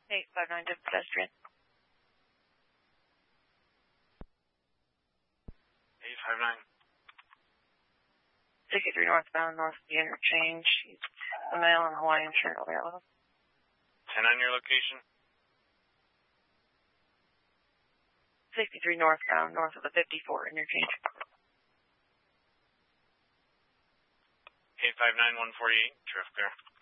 859 to pedestrian. 859. 63 northbound, north of the interchange. East the male and Hawaiian shirt available. 10 on your location. 63 northbound, north of the 54 interchange. 859-148, traffic there.